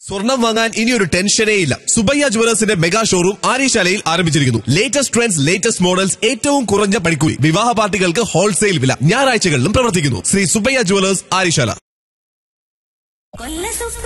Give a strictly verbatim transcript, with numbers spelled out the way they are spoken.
സ്വർണം വാങ്ങാൻ ഇനിയൊരു ടെൻഷനേ ഇല്ല. സുബയ്യ ജുവലേഴ്സിന്റെ മെഗാ ഷോറൂം ആര്യശാലയിൽ ആരംഭിച്ചിരിക്കുന്നു. ലേറ്റസ്റ്റ് ട്രെൻഡ്സ്, ലേറ്റസ്റ്റ് മോഡൽസ്, ഏറ്റവും കുറഞ്ഞ പണിക്കൂലി, വിവാഹ പാർട്ടികൾക്ക് ഹോൾസെയിൽ വില. ഞായറാഴ്ചകളിലും പ്രവർത്തിക്കുന്നു. ശ്രീ സുബയ്യ ജുവലേഴ്സ്, ആര്യശാല.